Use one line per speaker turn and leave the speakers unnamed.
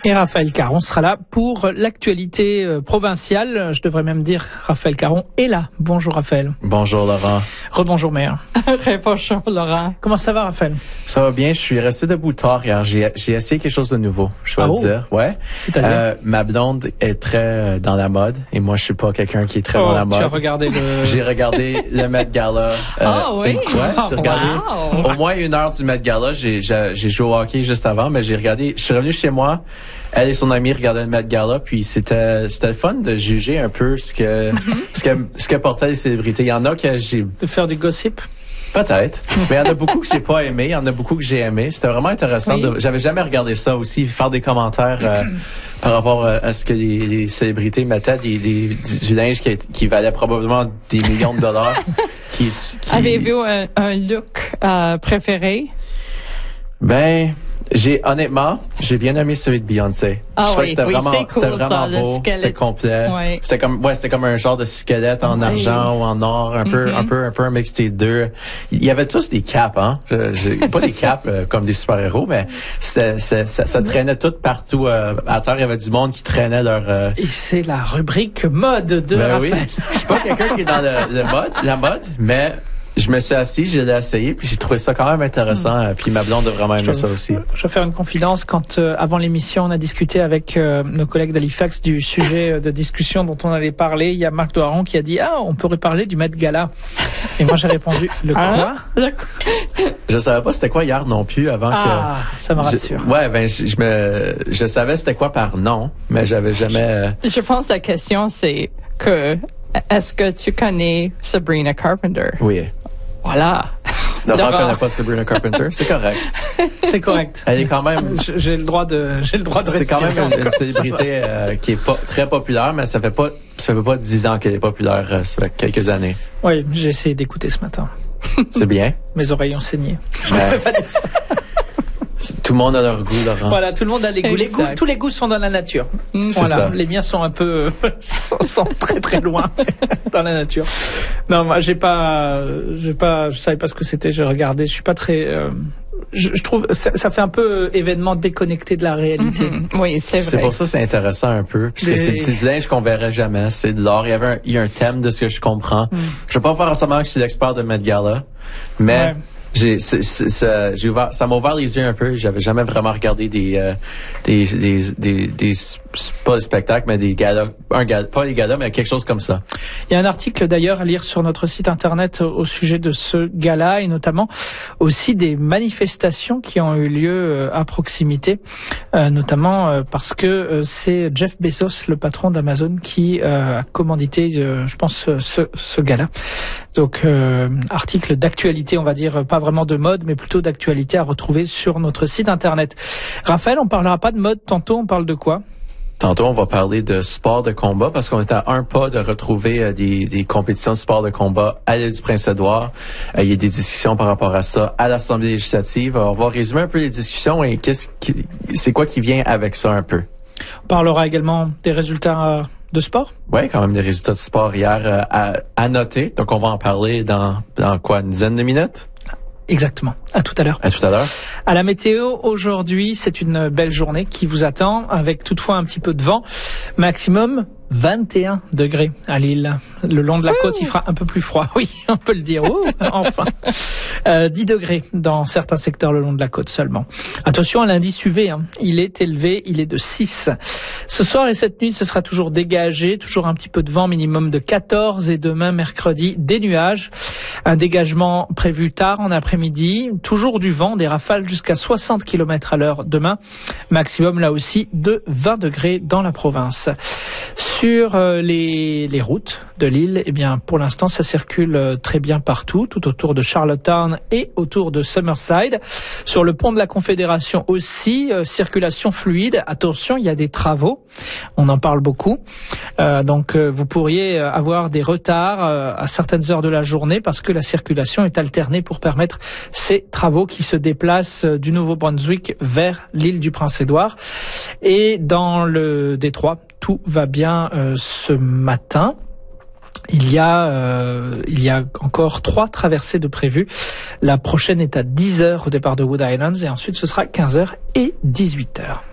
Et Raphaël Caron sera là pour l'actualité provinciale. Je devrais même dire Raphaël Caron est là. Bonjour Raphaël.
Bonjour Laurent.
Rebonjour Mère.
Bonjour Laurent.
Comment ça va Raphaël?
Ça va bien, je suis resté debout tard hier. J'ai essayé quelque chose de nouveau, je dois le dire. Ouais.
C'est-à-dire?
Ma blonde est très dans la mode et moi je suis pas quelqu'un qui est très dans la mode.
Tu as regardé
J'ai regardé le Met Gala.
Oui?
J'ai regardé au moins 1 heure du Met Gala. J'ai joué au hockey juste avant, mais j'ai regardé. Je suis revenu chez moi. Elle et son amie regardaient le Met Gala, puis c'était le fun de juger un peu ce que portaient les célébrités. Il y en a que j'ai...
De faire du gossip?
Peut-être. Mais il y en a beaucoup que j'ai pas aimé, il y en a beaucoup que j'ai aimé. C'était vraiment intéressant.
Oui.
J'avais jamais regardé ça aussi, faire des commentaires par rapport à ce que les célébrités mettaient, du linge qui valait probablement des millions de dollars.
Avez-vous un look préféré?
Ben, honnêtement, j'ai bien aimé celui de Beyoncé.
Ah
je trouvais
oui,
que c'était
c'est cool,
vraiment
ça, le
beau,
squelette.
c'était complet.
Oui.
C'était comme un genre de squelette en argent ou en or, un peu un mix des deux. Il y avait tous des capes, hein. Pas des capes comme des super-héros, mais ça traînait tout partout à terre. Il y avait du monde qui traînait leur...
Et c'est la rubrique mode de Raphaël.
Oui. Je suis pas quelqu'un qui est dans la mode, mais je me suis assis, je l'ai essayé, puis j'ai trouvé ça quand même intéressant. Puis ma blonde a vraiment aimé ça aussi.
Je vais faire une confidence. Quand avant l'émission, on a discuté avec nos collègues d'Halifax du sujet de discussion dont on avait parlé, il y a Marc Doiron qui a dit « on pourrait parler du Met Gala ». Et moi, j'ai répondu « Le quoi ?»
Je savais pas c'était quoi hier non plus avant que...
Ah, ça me rassure.
Je savais c'était quoi par nom, mais j'avais jamais...
Je pense que la question, c'est que est-ce que tu connais Sabrina Carpenter?
Oui.
Voilà.
Non, je ne connais pas Sabrina Carpenter. C'est correct.
C'est correct.
Elle est quand même...
J'ai le droit de
C'est quand même une célébrité qui est pas très populaire, mais ça fait pas 10 ans qu'elle est populaire. Ça fait quelques années.
Oui, j'ai essayé d'écouter ce matin.
C'est bien.
Mes oreilles ont saigné. Je ne peux pas dire ça.
Tout le monde a leur goût, Laurent.
Voilà, tout le monde a les goûts. Tous les goûts sont dans la nature. Voilà,
ça.
Les miens sont un peu sont très très loin dans la nature. Non, moi je savais pas ce que c'était. J'ai regardé. Je suis pas très. Je trouve ça fait un peu événement déconnecté de la réalité.
Oui, c'est vrai.
C'est pour ça que c'est intéressant un peu, parce que c'est du linge qu'on verrait jamais. C'est de l'art. Il y a un thème de ce que je comprends. Je vais pas faire semblant que je suis l'expert de Met Gala, mais ça m'a ouvert les yeux un peu. J'avais jamais vraiment regardé des pas des spectacles, mais des galas, pas des galas, mais quelque chose comme ça.
Il y a un article d'ailleurs à lire sur notre site internet au sujet de ce gala et notamment aussi des manifestations qui ont eu lieu à proximité, notamment parce que c'est Jeff Bezos, le patron d'Amazon, qui a commandité, je pense, ce gala. Donc, article d'actualité, on va dire, pas vraiment de mode, mais plutôt d'actualité à retrouver sur notre site internet. Raphaël, on parlera pas de mode tantôt, on parle de quoi?
Tantôt, on va parler de sport de combat parce qu'on est à un pas de retrouver des compétitions de sport de combat à l'île du Prince-Édouard. Il y a des discussions par rapport à ça à l'Assemblée législative. On va résumer un peu les discussions et c'est quoi qui vient avec ça un peu.
On parlera également des résultats de sport?
Oui, quand même des résultats de sport hier à noter. Donc, on va en parler dans quoi, une dizaine de minutes?
Exactement. À tout à l'heure.
À tout à l'heure.
À la météo, aujourd'hui, c'est une belle journée qui vous attend, avec toutefois un petit peu de vent. Maximum 21 degrés à Lille. Le long de la côte, il fera un peu plus froid. Oui, on peut le dire. Enfin. 10 degrés dans certains secteurs le long de la côte seulement. Attention à l'indice UV, hein. Il est élevé, il est de 6. Ce soir et cette nuit, ce sera toujours dégagé, toujours un petit peu de vent, minimum de 14. Et demain, mercredi, des nuages. Un dégagement prévu tard en après-midi. Toujours du vent, des rafales jusqu'à 60 km à l'heure demain. Maximum là aussi de 20 degrés dans la province. Sur les routes de l'île, eh bien, pour l'instant, ça circule très bien partout, tout autour de Charlottetown et autour de Summerside. Sur le pont de la Confédération aussi, circulation fluide. Attention, il y a des travaux. On en parle beaucoup. Donc, vous pourriez avoir des retards à certaines heures de la journée parce que la circulation est alternée pour permettre ces travaux qui se déplacent du Nouveau-Brunswick vers l'île du Prince-Édouard. Et dans le détroit, tout va bien ce matin. Il y a encore 3 traversées de prévues. La prochaine est à 10h au départ de Wood Islands et ensuite ce sera 15h et 18h.